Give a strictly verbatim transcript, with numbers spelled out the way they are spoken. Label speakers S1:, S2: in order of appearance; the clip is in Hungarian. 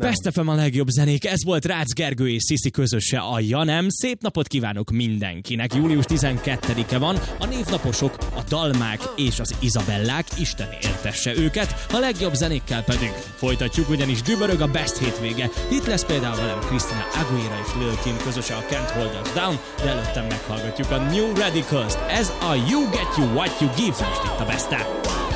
S1: Best ef em a legjobb zenék, ez volt Rácz Gergő és Sziszi közöse a Ja Nem. Szép napot kívánok mindenkinek. július tizenkettedike van, a névnaposok, a Dalmák és az Izabellák, Isten éltesse őket, a legjobb zenékkel pedig folytatjuk, ugyanis dübörög a Best hétvége. Itt lesz például velem Christina Aguilera és Lil Kim közöse a Can't Hold Us Down, de előttem meghallgatjuk a New Radicals-t. Ez a You Get You What You Give, most itt a Best-en.